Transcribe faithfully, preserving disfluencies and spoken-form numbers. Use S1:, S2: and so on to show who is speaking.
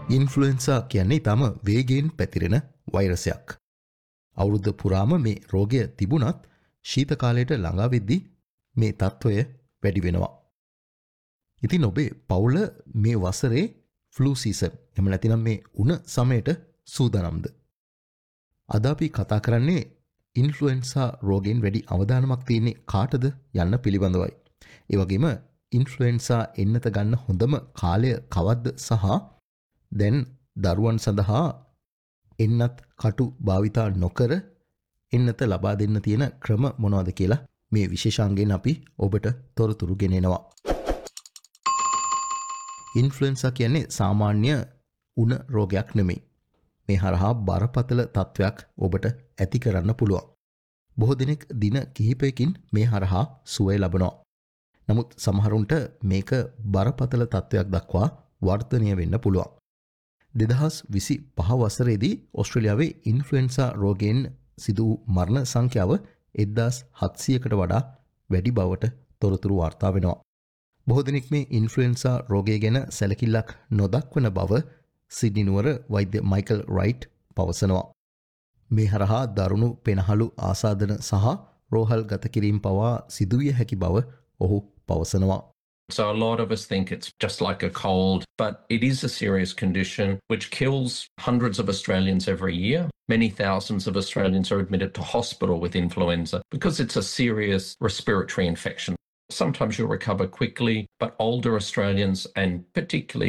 S1: ඉන්ෆ්ලුවෙන්සා කියන්නේ ඊටම වේගයෙන් පැතිරෙන වෛරසයක්. අවුරුද්ද පුරාම මේ රෝගය තිබුණත් ශීත කාලයට ළඟා වෙද්දී මේ තත්ත්වය වැඩි වෙනවා. ඉතින් ඔබේ පවුල මේ වසරේ ෆ්ලූ සීසන් එහෙම නැතිනම් මේ උණ සමයට සූදානම්ද? අද අපි කතා කරන්නේ ඉන්ෆ්ලුවෙන්සා රෝගයෙන් වැඩි අවධානමක් තියෙන්නේ කාටද යන්න පිළිබඳවයි. ඒ වගේම ඉන්ෆ්ලුවෙන්සා එන්නත ගන්න හොඳම කාලය කවද්ද සහ දැන් දරුවන් සඳහා එන්නත් කටු භාවිතා නොකර එන්නත ලබා දෙන්න තියෙන ක්‍රම මොනවද කියලා මේ විශේෂාංගයෙන් අපි ඔබට තොරතුරු ගෙනෙනවා. ඉන්ෆ්ලුවෙන්සා කියන්නේ සාමාන්‍ය උණ රෝගයක් නෙමෙයි. මේ හරහා බරපතල තත්ත්වයක් ඔබට ඇති කරන්න පුළුවන්. බොහෝ දෙනෙක් දින කිහිපයකින් මේ හරහා සුවය ලබනවා. නමුත් සමහරුන්ට මේක බරපතල තත්ත්වයක් දක්වා වර්ධනය වෙන්න පුළුවන්. දෙදහස් විසි පහ වසරේදී ඕස්ට්‍රේලියාවේ ඉන්ෆ්ලුවෙන්සා රෝගයෙන් සිදු වූ මරණ සංඛ්‍යාව එක්දාස් හත්සියයකට වඩා වැඩි බවට තොරතුරු වාර්තා වෙනවා. බොහෝ දෙනෙක් මේ ඉන්ෆ්ලුවෙන්සා රෝගය ගැන සැලකිල්ලක් නොදක්වන බව සිඩ්නි නුවර වෛද්‍ය මයිකල් රයිට් පවසනවා. මේ හරහා දරුණු පෙනහළු ආසාදන සහ රෝහල් ගත කිරීම පවා සිදුවිය හැකි බව ඔහු පවසනවා.
S2: So a lot of us think it's just like a cold, but it is a serious condition which kills hundreds of Australians every year. Many thousands of Australians are admitted to hospital with influenza because it's a serious respiratory infection. Sometimes you'll recover quickly, but older Australians and particularly